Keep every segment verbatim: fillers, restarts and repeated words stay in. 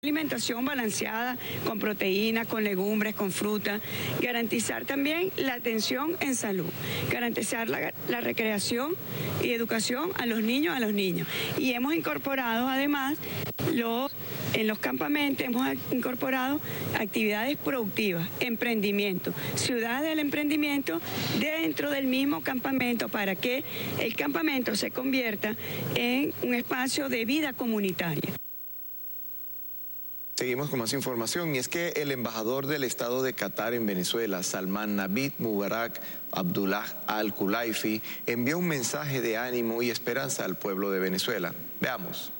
Alimentación balanceada con proteínas, con legumbres, con fruta, garantizar también la atención en salud, garantizar la, la recreación y educación a los niños, a los niños. Y hemos incorporado además, los, en los campamentos hemos incorporado actividades productivas, emprendimiento, ciudad del emprendimiento dentro del mismo campamento para que el campamento se convierta en un espacio de vida comunitaria. Seguimos con más información y es que el embajador del Estado de Qatar en Venezuela, Salman Navid Mubarak Abdullah Al-Khulaifi, envió un mensaje de ánimo y esperanza al pueblo de Venezuela. Veamos.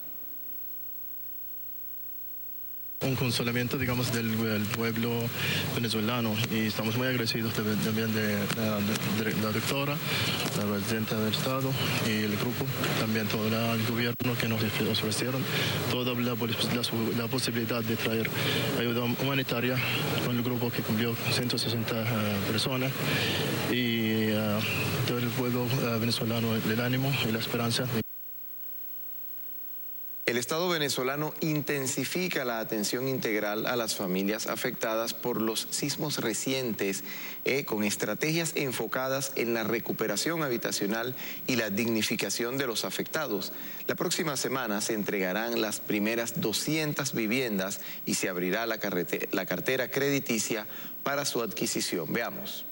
Un consolamiento, digamos, del, del pueblo venezolano y estamos muy agradecidos también de, de, de, de la doctora, la presidenta del Estado y el grupo, también todo el gobierno que nos ofrecieron toda la, la, la posibilidad de traer ayuda humanitaria con el grupo que cumplió ciento sesenta uh, personas y uh, todo el pueblo uh, venezolano, el ánimo y la esperanza. El Estado venezolano intensifica la atención integral a las familias afectadas por los sismos recientes, eh, con estrategias enfocadas en la recuperación habitacional y la dignificación de los afectados. La próxima semana se entregarán las primeras doscientas viviendas y se abrirá la, la cartera crediticia para su adquisición. Veamos.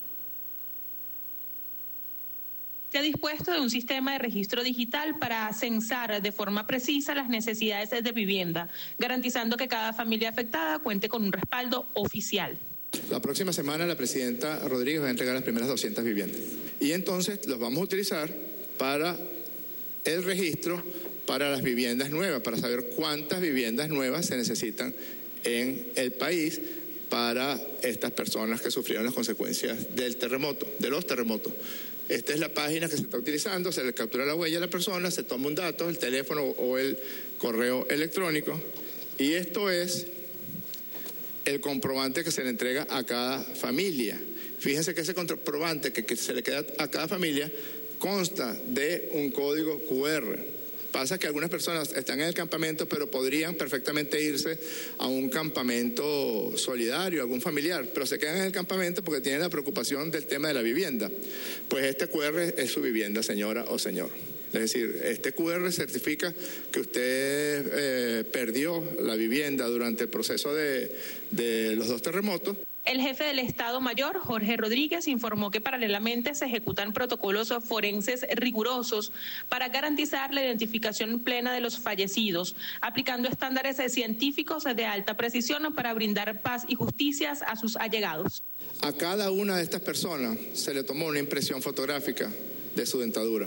Se ha dispuesto de un sistema de registro digital para censar de forma precisa las necesidades de vivienda, garantizando que cada familia afectada cuente con un respaldo oficial. La próxima semana la presidenta Rodríguez va a entregar las primeras doscientas viviendas y entonces los vamos a utilizar para el registro para las viviendas nuevas, para saber cuántas viviendas nuevas se necesitan en el país para estas personas que sufrieron las consecuencias del terremoto, de los terremotos. Esta es la página que se está utilizando, se le captura la huella a la persona, se toma un dato, el teléfono o el correo electrónico, y esto es el comprobante que se le entrega a cada familia. Fíjense que ese comprobante que, que se le queda a cada familia consta de un código cu erre. Pasa que algunas personas están en el campamento, pero podrían perfectamente irse a un campamento solidario, algún familiar, pero se quedan en el campamento porque tienen la preocupación del tema de la vivienda. Pues este cu erre es su vivienda, señora o señor. Es decir, este cu erre certifica que usted eh, perdió la vivienda durante el proceso de, de los dos terremotos. El jefe del Estado Mayor, Jorge Rodríguez, informó que paralelamente se ejecutan protocolos forenses rigurosos para garantizar la identificación plena de los fallecidos, aplicando estándares científicos de alta precisión para brindar paz y justicia a sus allegados. A cada una de estas personas se le tomó una impresión fotográfica de su dentadura.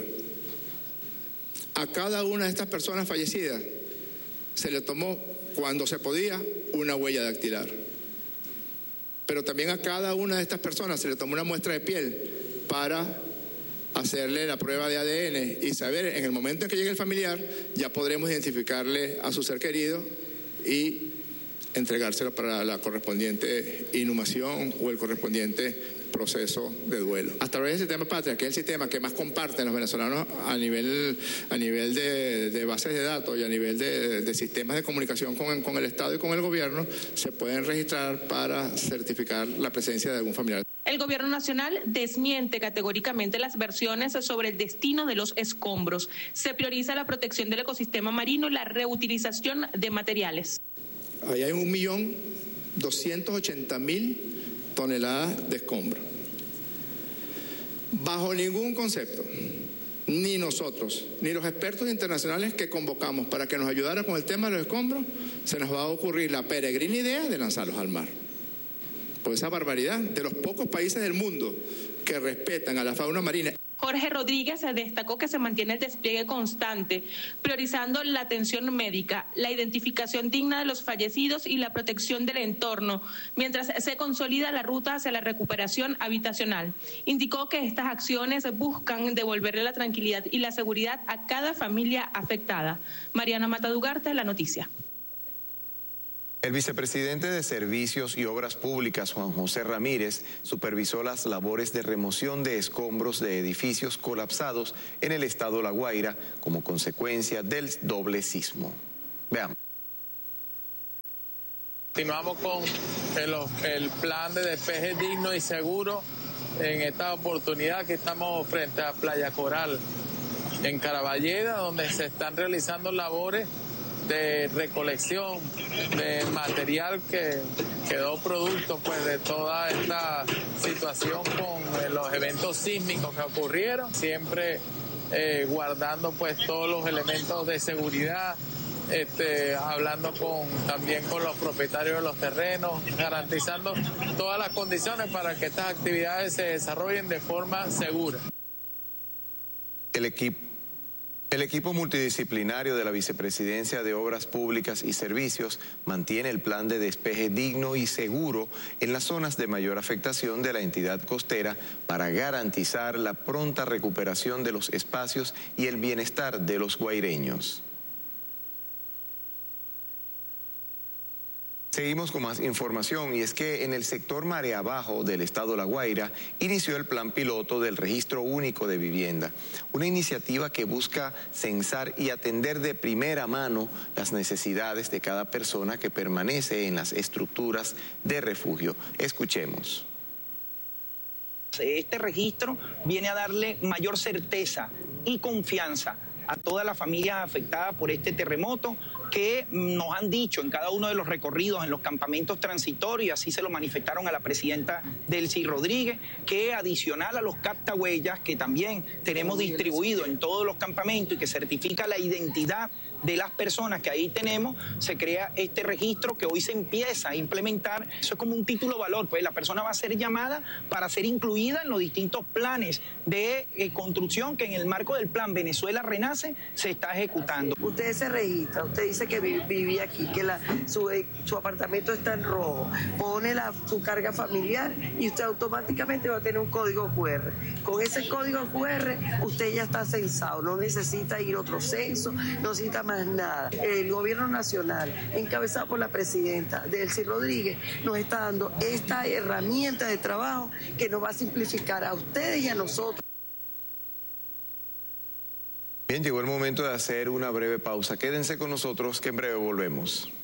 A cada una de estas personas fallecidas se le tomó, cuando se podía, una huella dactilar. Pero también a cada una de estas personas se le tomó una muestra de piel para hacerle la prueba de A D N y saber en el momento en que llegue el familiar ya podremos identificarle a su ser querido y entregárselo para la correspondiente inhumación o el correspondiente proceso de duelo. A través del sistema Patria, que es el sistema que más comparten los venezolanos a nivel, a nivel de, de bases de datos y a nivel de, de sistemas de comunicación con, con el Estado y con el gobierno, se pueden registrar para certificar la presencia de algún familiar. El gobierno nacional desmiente categóricamente las versiones sobre el destino de los escombros. Se prioriza la protección del ecosistema marino y la reutilización de materiales. Ahí hay un millón doscientos ochenta mil toneladas de escombros. Bajo ningún concepto, ni nosotros, ni los expertos internacionales que convocamos para que nos ayudaran con el tema de los escombros, se nos va a ocurrir la peregrina idea de lanzarlos al mar. Por esa barbaridad de los pocos países del mundo que respetan a la fauna marina. Jorge Rodríguez destacó que se mantiene el despliegue constante, priorizando la atención médica, la identificación digna de los fallecidos y la protección del entorno, mientras se consolida la ruta hacia la recuperación habitacional. Indicó que estas acciones buscan devolverle la tranquilidad y la seguridad a cada familia afectada. Mariana Matadugarte, La Noticia. El vicepresidente de Servicios y Obras Públicas, Juan José Ramírez, supervisó las labores de remoción de escombros de edificios colapsados en el estado La Guaira como consecuencia del doble sismo. Veamos. Continuamos con el, el plan de despeje digno y seguro. En esta oportunidad que estamos frente a Playa Coral, en Caraballeda, donde se están realizando labores de recolección de material que quedó producto pues de toda esta situación con los eventos sísmicos que ocurrieron, siempre eh, guardando pues todos los elementos de seguridad, este, hablando con también con los propietarios de los terrenos, garantizando todas las condiciones para que estas actividades se desarrollen de forma segura. El equipo El equipo multidisciplinario de la Vicepresidencia de Obras Públicas y Servicios mantiene el plan de despeje digno y seguro en las zonas de mayor afectación de la entidad costera para garantizar la pronta recuperación de los espacios y el bienestar de los guaireños. Seguimos con más información y es que en el sector Marea Abajo del estado La Guaira inició el plan piloto del Registro Único de Vivienda, una iniciativa que busca censar y atender de primera mano las necesidades de cada persona que permanece en las estructuras de refugio. Escuchemos. Este registro viene a darle mayor certeza y confianza a todas las familias afectadas por este terremoto, que nos han dicho en cada uno de los recorridos en los campamentos transitorios, así se lo manifestaron a la presidenta Delcy Rodríguez, que adicional a los captahuellas que también tenemos distribuidos en todos los campamentos y que certifica la identidad de las personas que ahí tenemos, se crea este registro que hoy se empieza a implementar. Eso es como un título valor, pues la persona va a ser llamada para ser incluida en los distintos planes de eh, construcción que en el marco del plan Venezuela Renace se está ejecutando. Usted se registra, usted dice que vivía aquí, que la, su, su apartamento está en rojo, pone la, su carga familiar y usted automáticamente va a tener un código cu erre. Con ese código cu erre usted ya está censado, no necesita ir a otro censo, no necesita más nada. El gobierno nacional, encabezado por la presidenta Delcy Rodríguez, nos está dando esta herramienta de trabajo que nos va a simplificar a ustedes y a nosotros. Bien, llegó el momento de hacer una breve pausa. Quédense con nosotros que en breve volvemos.